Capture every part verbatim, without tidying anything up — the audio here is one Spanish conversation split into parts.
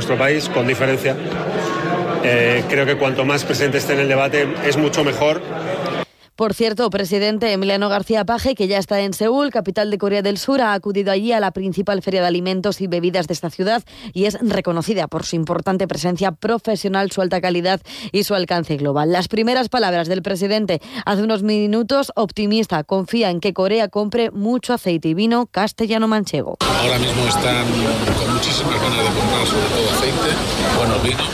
nuestro país, con diferencia. Eh, creo que cuanto más presente esté en el debate es mucho mejor. Por cierto, presidente Emiliano García Paje, que ya está en Seúl, capital de Corea del Sur, ha acudido allí a la principal feria de alimentos y bebidas de esta ciudad y es reconocida por su importante presencia profesional, su alta calidad y su alcance global. Las primeras palabras del presidente hace unos minutos, optimista, confía en que Corea compre mucho aceite y vino castellano-manchego. Ahora mismo están con muchísimas ganas de comprar sobre todo aceite, buenos vinos,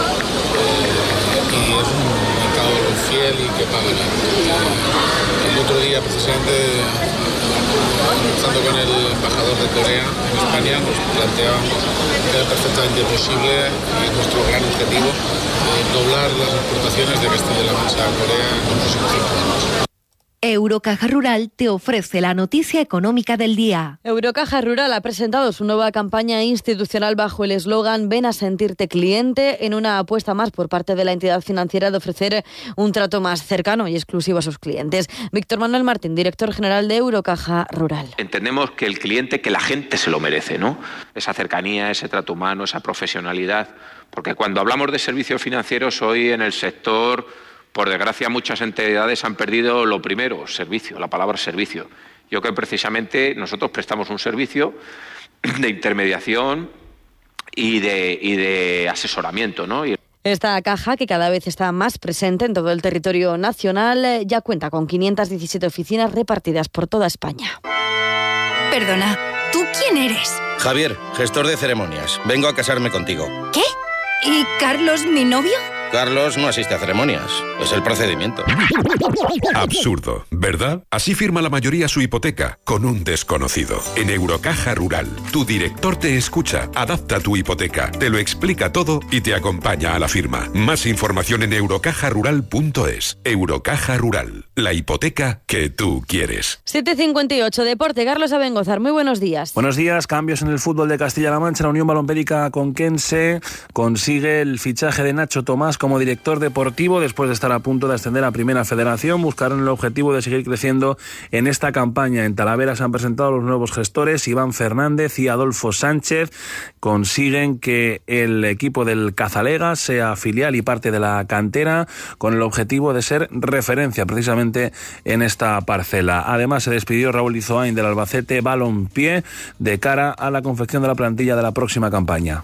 eh, y es un fiel y que paga. El otro día, precisamente, conversando con el embajador de Corea en España, nos planteábamos que era perfectamente posible y nuestro gran objetivo eh, doblar las exportaciones de Castilla-La Mancha a Corea en los próximos cinco años. Eurocaja Rural te ofrece la noticia económica del día. Eurocaja Rural ha presentado su nueva campaña institucional bajo el eslogan Ven a sentirte cliente, en una apuesta más por parte de la entidad financiera de ofrecer un trato más cercano y exclusivo a sus clientes. Víctor Manuel Martín, director general de Eurocaja Rural. Entendemos que el cliente, que la gente se lo merece, ¿no? Esa cercanía, ese trato humano, esa profesionalidad. Porque cuando hablamos de servicios financieros hoy en el sector, por desgracia, muchas entidades han perdido lo primero, servicio, la palabra servicio. Yo creo que precisamente nosotros prestamos un servicio de intermediación y de, y de asesoramiento, ¿no? Y esta caja, que cada vez está más presente en todo el territorio nacional, ya cuenta con quinientas diecisiete oficinas repartidas por toda España. Perdona, ¿tú quién eres? Javier, gestor de ceremonias. Vengo a casarme contigo. ¿Qué? ¿Y Carlos, mi novio? Carlos no asiste a ceremonias, es el procedimiento. Absurdo, ¿verdad? Así firma la mayoría su hipoteca, con un desconocido. En Eurocaja Rural, tu director te escucha, adapta tu hipoteca, te lo explica todo y te acompaña a la firma. Más información en eurocaja rural punto es. Eurocaja Rural, la hipoteca que tú quieres. siete cincuenta y ocho, Deporte, Carlos Abengozar, muy buenos días. Buenos días, cambios en el fútbol de Castilla-La Mancha. La Unión Balompédica Conquense consigue el fichaje de Nacho Tomás como director deportivo después de estar a punto de ascender a Primera Federación. Buscaron el objetivo de seguir creciendo en esta campaña. En Talavera se han presentado los nuevos gestores, Iván Fernández y Adolfo Sánchez. Consiguen que el equipo del Cazalega sea filial y parte de la cantera, con el objetivo de ser referencia precisamente en esta parcela. Además, se despidió Raúl Izoain del Albacete Balompié de cara a la confección de la plantilla de la próxima campaña.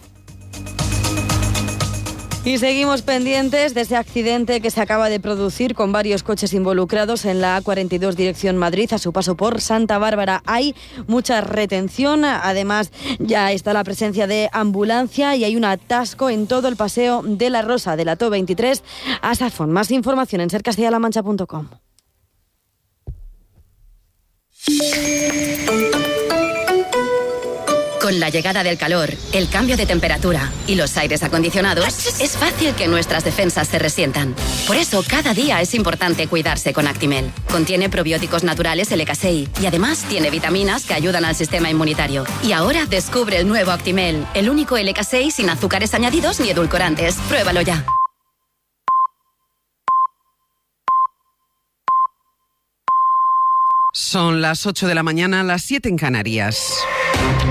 Y seguimos pendientes de ese accidente que se acaba de producir con varios coches involucrados en la A cuarenta y dos dirección Madrid a su paso por Santa Bárbara. Hay mucha retención, además ya está la presencia de ambulancia y hay un atasco en todo el paseo de la Rosa, de la T O veintitrés a Safón. Más información en ser castilla la mancha punto com. Con la llegada del calor, el cambio de temperatura y los aires acondicionados, es fácil que nuestras defensas se resientan. Por eso, cada día es importante cuidarse con Actimel. Contiene probióticos naturales L K S I y además tiene vitaminas que ayudan al sistema inmunitario. Y ahora descubre el nuevo Actimel, el único L K S I sin azúcares añadidos ni edulcorantes. Pruébalo ya. Son las ocho de la mañana, las siete en Canarias.